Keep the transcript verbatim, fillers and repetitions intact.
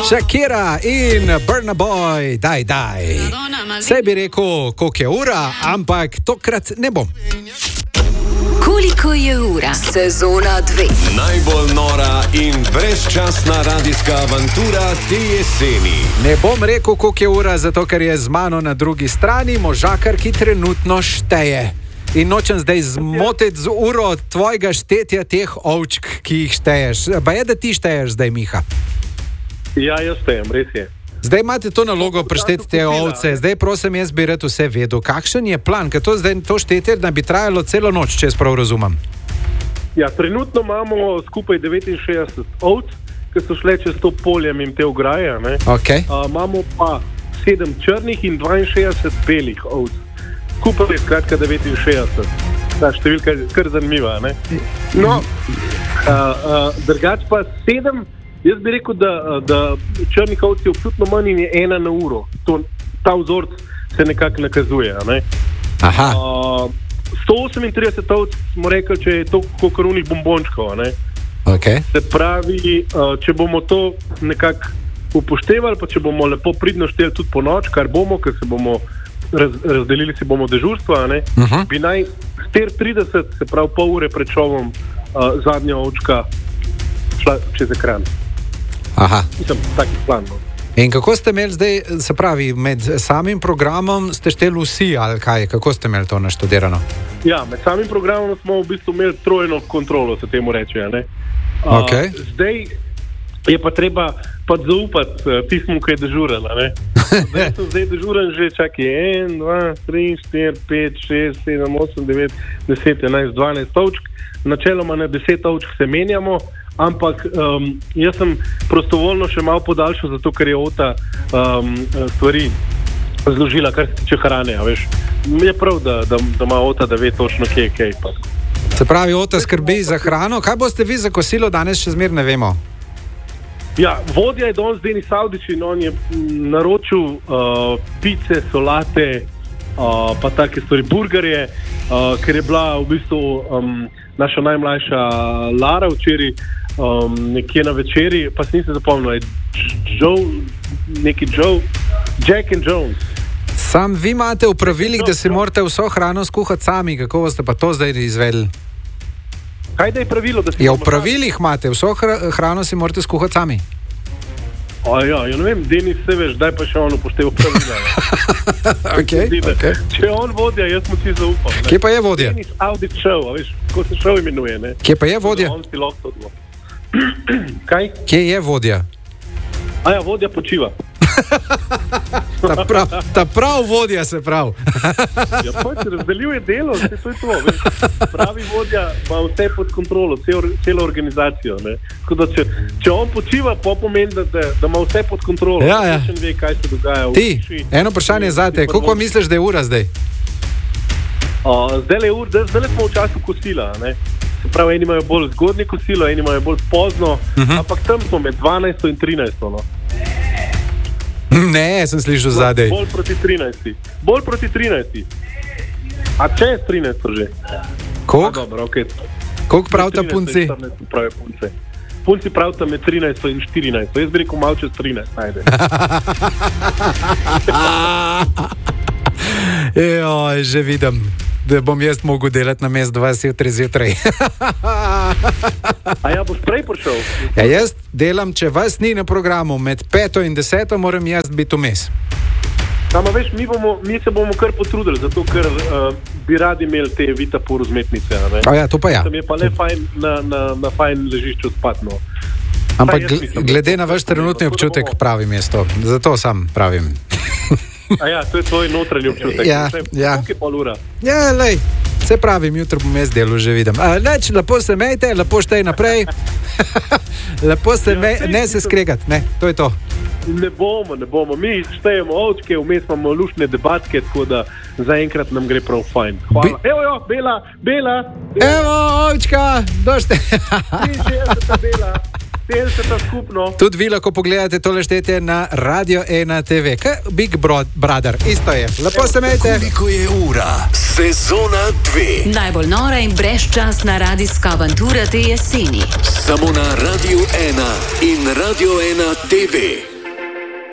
Shakira in Burna Boy, daj, daj. Saj bi rekel, koliko je ura, ampak tokrat ne bom. Koliko je ura? Sezona dve. Najbolj nora in brezčasna radijska avantura te jeseni. Ne bom rekel, koliko je ura, zato ker je z mano na drugi strani možakar, ki trenutno šteje. In nočem zdaj zmotiti z uro tvojega štetja teh ovčk, ki jih šteješ. Pa je, da ti šteješ zdaj, Miha? Ja, jaz štejem, res je. Zdaj imate to nalogo prešteti te ovce. Zdaj prosim, jaz bi rad vse vedel. Kakšen je plan? Ker to zdaj to štetje da bi trajalo celo noč, če jaz prav razumem. Ja, trenutno imamo skupaj devetinšestdeset ovc, ki so šle čez to polje in te ograje. Okay. Uh, imamo pa sedem črnih in dvainšestdeset belih ovc. Skupaj je skratka devetinšestdeset. Ta številka je kar zanimiva. Ne? No, uh, uh, drugač pa sedem. Jaz bi rekel, da, da črnih ovc je občutno manj in je ena na uro. To, ta vzorc se nekako nakazuje. Ne? Aha. Uh, sto osemintrideset ovc smo rekli, če je to kot unih bombončkov. Ne? Okay. Se pravi, uh, če bomo to nekako upoštevali, pa če bomo lepo pridno šteli tudi po noč, kar bomo, ker se bomo raz, razdelili si bomo dežurstva, ne? Uh-huh. Bi naj štiri trideset, se pravi pol ure pred šovom, uh, zadnja ovčka šla čez ekran. Aha. Mislim, taki plan. No. In kako ste imeli zdaj, se pravi, med samim programom ste šteli vsi, ali kaj? Kako ste imeli to naštudirano? Ja, med samim programom smo v bistvu imeli trojno kontrolo, se temu reče. Ne? Uh, okay. Zdaj je pa treba pa zaupati uh, tismu, ki je dežuren. Zdaj sem zdaj dežuren že, čakaj, en, dva, tri, štiri, pet, šest, sedem, osem, devet, deset, enajst, dvanajst ovčk. Načeloma na deset ovčk se menjamo, ampak um, jaz sem prostovoljno še malo podaljšal, zato ker je Ota um, stvari zložila, kar se tiče hrane, a veš. Je prav, da, da, da ima Ota, da ve točno, kje je kaj. Pa. Se pravi, Ota skrbi za hrano. Kaj boste vi za kosilo danes, še zmer ne vemo? Ja, vodja je danes Denis Avdić in on je naročil uh, pice, solate, uh, pa take stvari, burgerje, uh, ker je bila v bistvu um, naša najmlajša Lara včeraj um, nekje na večeri, pa se nisem zapomnil, je Joe, neki Joe, Jack and Jones. Sam vi imate v pravilih, da si morate vso hrano skuhati sami, kako boste pa to zdaj izvedeli? Kaj da je pravilo, da si... Ja, v pravilih imate, vso hrano si morate skuhati sami. O ja, ja ne vem, Denis se veš, daj pa še on upošteva pravila. okay, okay. Če je on vodja, jaz mu si zaupam. Ne? Kje pa je vodja? Denis Avdić show, a veš, ko se show imenuje, ne? Kje pa je vodja? On si lahko odlo. Kaj? Kje je vodja? A ja, vodja počiva. ta, prav, ta prav vodja se prav. Ja, pač razdeljuje delo, vse to je to, veš. Pravi vodja ima vse pod kontrolo, cel, celo organizacijo, ne. Tako da, če, če on počiva, pa pomeni, da, da, da ima vse pod kontrolo. Ja, ja. Še ne ve, kaj se dogaja v Ti, hiši. Eno vprašanje zate, koliko misliš, da je ura zdaj? Uh, zdaj je ura, zdaj smo v času kosila, ne. Se pravi, eni imajo bolj zgodnje kosilo, eni imajo bolj pozno, uh-huh. Ampak tam smo med dvanajsto in trinajsto, no. Ne, sem slišal zadej. Bolj proti trinajsti. Bolj proti trinajsti. A čez trinajsto že? Koliko? Dobro, okej. Okay. Koliko pravita punci? Pravi punce. Punci pravita med trinajsto in štirinajsto. Jaz bi rekel malo čez trinajst, najde. Joj, že vidim, da bom jaz mogel delati na mest dvajset jutri zjutraj. A ja, boš prej prišel? Ja, jaz delam, če vas ni na programu, med peto in deseto moram jaz biti vmes. Sama veš, mi, bomo, mi se bomo kar potrudili, zato ker uh, bi radi imeli te Vitapur vzmetnice. A ja, to pa ja. Tam je pa le fajn na, na, na fajn ležišču spatno. Ampak mislim, glede na vaš trenutni občutek pravi mesto, zato sam pravim. A ja, to je tvoj notranji občutek. Ja, ja. Koliko je pol ura? Ja, lej, se pravim, jutro bom jaz delu že vidim. A, neč, lepo se mejte, lepo štej naprej. Lepo se ja, mej, ne se skregati, ne, to je to. Ne bomo, ne bomo. Mi štejemo ovčke, vmes imamo lušne debatke, tako da zaenkrat nam gre prav fajn. Hvala. Bi... Evo jo, Bela, Bela. Bela. Evo, ovčka, došte. šestdeseta Bela. šestdeseta skupno. Tudi vi lahko pogledate tole štetje na Radio ena te ve. Kaj Big Brother, isto je. Lepo se mejte. Koliko je ura? Sezona dve. Najbolj nora in brezčasna radijska avantura te jeseni. Samo na Radio ena in Radio ena te ve.